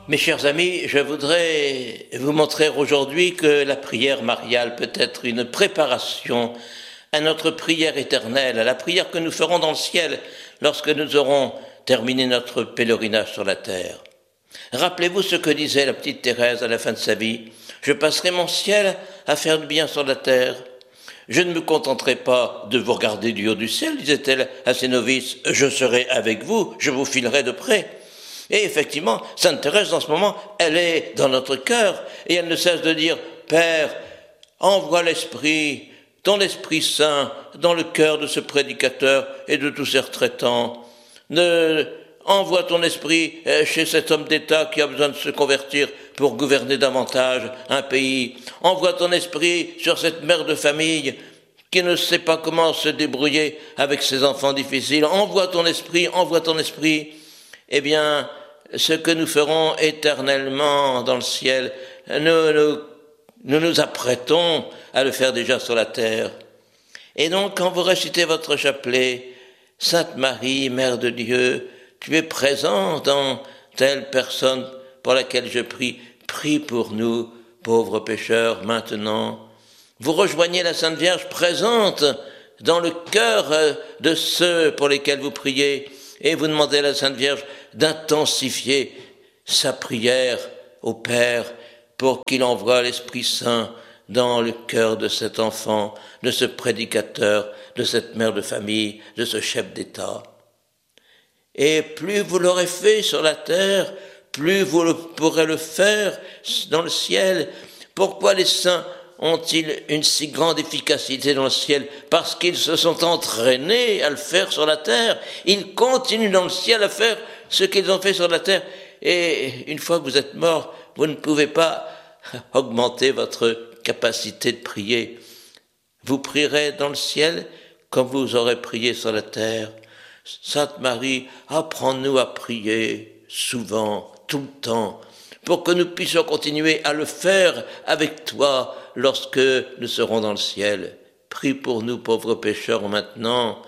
Mes chers amis, je voudrais vous montrer aujourd'hui que la prière mariale peut être une préparation à notre prière éternelle, à la prière que nous ferons dans le ciel lorsque nous aurons terminé notre pèlerinage sur la terre. Rappelez-vous ce que disait la petite Thérèse à la fin de sa vie. « Je passerai mon ciel à faire du bien sur la terre. Je ne me contenterai pas de vous regarder du haut du ciel, disait-elle à ses novices. Je serai avec vous, je vous filerai de près. » Et effectivement, Sainte Thérèse, en ce moment, elle est dans notre cœur et elle ne cesse de dire « Père, envoie l'Esprit, ton Esprit Saint, dans le cœur de ce prédicateur et de tous ses retraitants. Envoie ton Esprit chez cet homme d'État qui a besoin de se convertir pour gouverner davantage un pays. Envoie ton Esprit sur cette mère de famille qui ne sait pas comment se débrouiller avec ses enfants difficiles. Envoie ton Esprit, envoie ton Esprit. » Eh bien, ce que nous ferons éternellement dans le ciel, nous nous apprêtons à le faire déjà sur la terre. Et donc, quand vous récitez votre chapelet, Sainte Marie, Mère de Dieu, tu es présente dans telle personne pour laquelle je prie, prie pour nous, pauvres pécheurs, maintenant. Vous rejoignez la Sainte Vierge présente dans le cœur de ceux pour lesquels vous priez, et vous demandez à la Sainte Vierge d'intensifier sa prière au Père pour qu'il envoie l'Esprit Saint dans le cœur de cet enfant, de ce prédicateur, de cette mère de famille, de ce chef d'État. Et plus vous l'aurez fait sur la terre, plus vous pourrez le faire dans le ciel. Pourquoi les saints ont-ils une si grande efficacité dans le ciel? Parce qu'ils se sont entraînés à le faire sur la terre. Ils continuent dans le ciel à faire ce qu'ils ont fait sur la terre. Et une fois que vous êtes mort, vous ne pouvez pas augmenter votre capacité de prier. Vous prierez dans le ciel comme vous aurez prié sur la terre. Sainte Marie, apprends-nous à prier souvent, tout le temps, pour que nous puissions continuer à le faire avec toi lorsque nous serons dans le ciel. Prie pour nous, pauvres pécheurs, maintenant.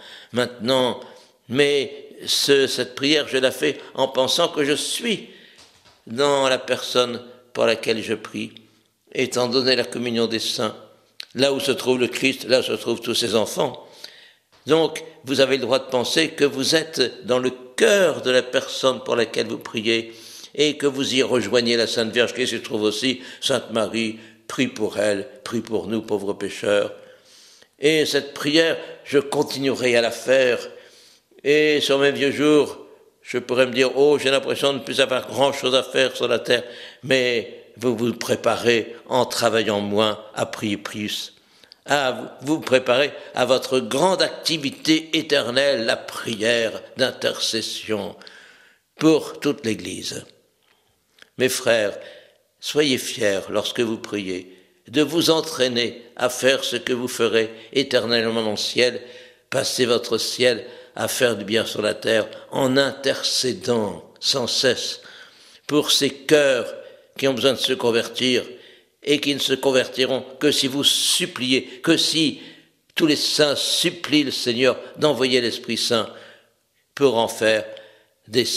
Mais cette prière, je la fais en pensant que je suis dans la personne pour laquelle je prie. Étant donné la communion des saints, là où se trouve le Christ, là où se trouvent tous ses enfants. Donc, vous avez le droit de penser que vous êtes dans le cœur de la personne pour laquelle vous priez et que vous y rejoignez la Sainte Vierge qui se trouve aussi, Sainte Marie, prie pour elle, prie pour nous, pauvres pécheurs. Et cette prière, je continuerai à la faire. Et sur mes vieux jours, je pourrais me dire, oh, j'ai l'impression de ne plus avoir grand-chose à faire sur la terre, mais vous vous préparez en travaillant moins à prier plus. Vous préparez à votre grande activité éternelle, la prière d'intercession pour toute l'Église. Mes frères, soyez fiers lorsque vous priez de vous entraîner à faire ce que vous ferez éternellement dans le ciel. Passez votre ciel à faire du bien sur la terre en intercédant sans cesse pour ces cœurs qui ont besoin de se convertir et qui ne se convertiront que si vous suppliez, que si tous les saints supplient le Seigneur d'envoyer l'Esprit Saint pour en faire des